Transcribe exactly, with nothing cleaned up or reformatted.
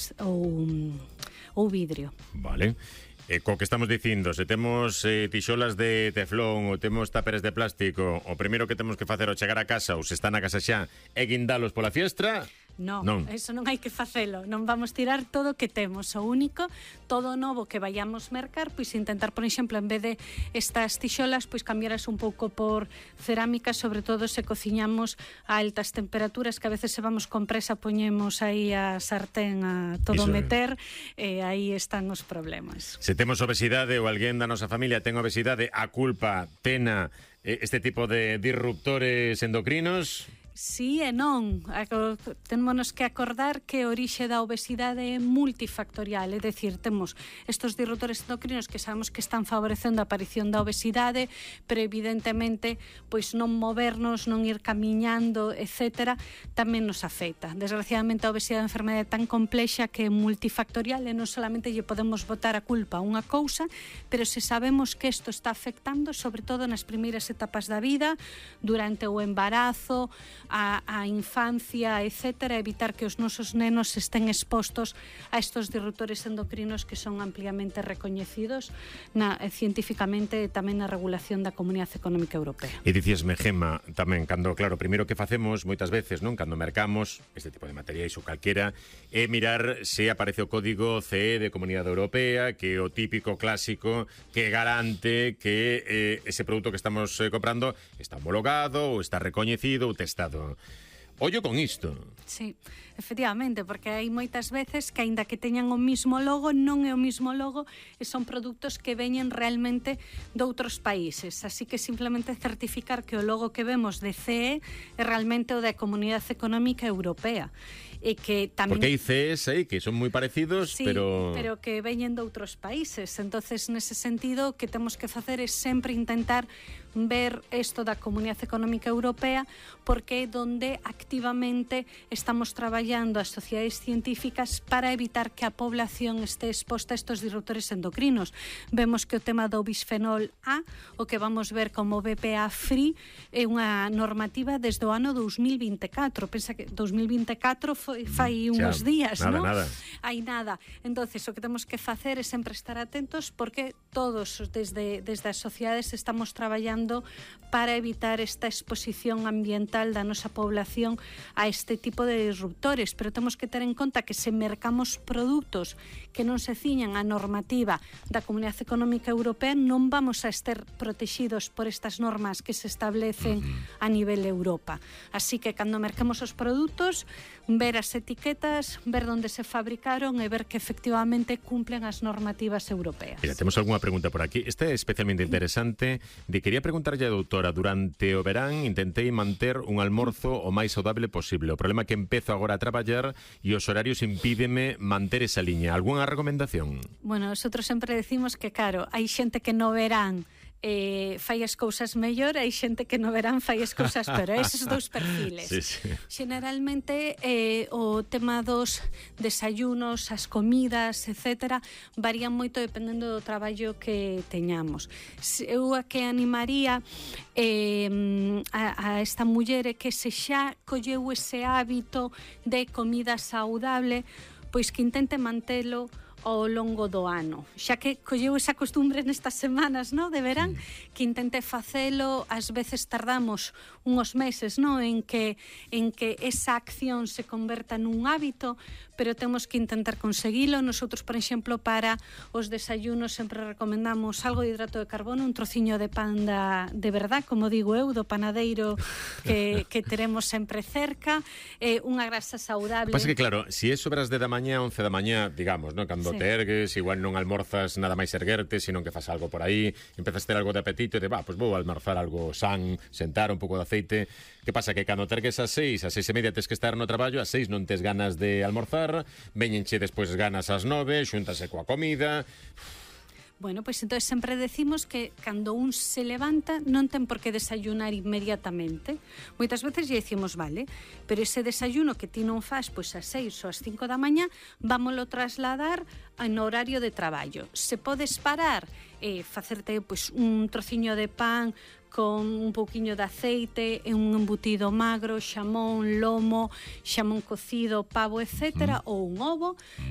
plástico ou, ou vidrio. Vale. E co que estamos dicindo, se temos eh, tixolas de teflón ou temos táperes de plástico, o primeiro que temos que facer ao chegar a casa ou se está na casa xa é guindalos pola fiestra. Non, non, eso non hai que facelo. Non vamos tirar todo o que temos. O único, todo novo que vayamos mercar, pois intentar, por exemplo, en vez de estas tixolas, pois cambiaras un pouco por cerámica, sobre todo se cociñamos a altas temperaturas, que a veces se vamos con presa, poñemos aí a sartén a todo Iso meter, e aí están os problemas. Se temos obesidade ou alguén da nosa familia ten obesidade, a culpa tena este tipo de disruptores endocrinos. Sí e non. Témonos que acordar que a orixe da obesidade é multifactorial, é dicir, temos estos disruptores endocrinos que sabemos que están favorecendo a aparición da obesidade, pero evidentemente pois non movernos, non ir camiñando, etcétera, tamén nos afecta. Desgraciadamente a obesidade é unha enfermedade tan complexa que é multifactorial e non solamente lle podemos botar a culpa a unha cousa, pero se sabemos que isto está afectando, sobre todo nas primeiras etapas da vida, durante o embarazo, A, a infancia, etcétera, evitar que os nosos nenos estén expostos a estos disruptores endocrinos que son ampliamente recoñecidos na, científicamente e tamén na regulación da Comunidade Económica Europea. E dicíasme, Gemma, tamén, cando, claro, primeiro que facemos moitas veces, non, cando mercamos este tipo de materiais ou calquera, é mirar se aparece o código C E de Comunidade Europea, que é o típico clásico que garante que eh, ese produto que estamos eh, comprando está homologado ou está recoñecido ou testado. Ollo con isto. Sí, efectivamente, porque hai moitas veces que aínda que teñan o mismo logo, non é o mismo logo e son produtos que veñen realmente de outros países, así que simplemente certificar que o logo que vemos de C E é realmente o da Comunidade Económica Europea. E que tamén... Porque hai C Es aí que son moi parecidos, sí, pero... pero que veñen de outros países. Entonces, nese sentido, o que temos que facer é sempre intentar ver isto da Comunidade Económica Europea, porque é donde activamente estamos traballando as sociedades científicas para evitar que a población este exposta a estos disruptores endocrinos. Vemos que o tema do bisfenol A, o que vamos ver como B P A Free, é unha normativa desde o ano dous mil vinte e catro. Pensa que dous mil vinte e catro foi, fai uns días, nada, non? Nada. Hai nada. Entonces, o que temos que facer é sempre estar atentos, porque todos desde, desde as sociedades estamos traballando para evitar esta exposición ambiental da nosa población a este tipo de disruptores, pero temos que ter en conta que se mercamos produtos que non se ciñan á normativa da Comunidade Económica Europea, non vamos a estar protegidos por estas normas que se establecen a nivel Europa. Así que cando mercamos os produtos, ver as etiquetas, ver onde se fabricaron e ver que efectivamente cumplen as normativas europeas. Mira, temos algunha pregunta por aquí. Esta é especialmente interesante. De quería preguntarlle a doutora, durante o verán intentei manter un almorzo o máis saudable posible. O problema é que empezo agora a traballar e os horarios impídeme manter esa liña. Algunha recomendación? Bueno, nosotros sempre decimos que, claro, hai xente que no verán eh, fai as cousas mellor, hai xente que no verán fai as cousas peor, esos dous perfiles. Sí, sí. Generalmente eh, o tema dos desayunos, as comidas, etcétera, varían moito dependendo do traballo que teñamos. Eu a que animaría eh, a, a esta muller é que se xa colleu ese hábito de comida saudable, pois que intente mantelo ao longo do ano. Xa que colleu esa costumbre nestas semanas, no, de verán, que intente facelo, ás veces tardamos uns meses, no, en que en que esa acción se converta nun hábito, pero temos que intentar conseguilo. Nosotros, por exemplo, para os desayunos sempre recomendamos algo de hidrato de carbono, un trociño de pan da, de verdad, como digo eu, do panadeiro que, que teremos sempre cerca, eh, unha grasa saudable. Pasa que, claro, se é sobre as dez da mañá, once da mañá, digamos, no, cando sí. te ergues, igual non almorzas nada máis erguerte, sino que fas algo por aí, empezas a ter algo de apetito e de, va, pois vou almorzar algo san, sentar un pouco de aceite. Que pasa? Que cando te ergues ás seis, ás seis e media tes que estar no traballo, ás seis non tes ganas de almorzar, veñenche despois ganas ás nove, xúntase coa comida. Bueno, pois entón sempre decimos que cando un se levanta non ten por que desayunar inmediatamente. Moitas veces lle decimos, vale, pero ese desayuno que ti non faz pois ás seis ou ás cinco da mañá, vámolo trasladar no horario de traballo. Se podes parar e facerte pois un trociño de pan con un pouquiño de aceite e un embutido magro, xamón, lomo, xamón cocido, pavo, etcétera, mm. ou un ovo,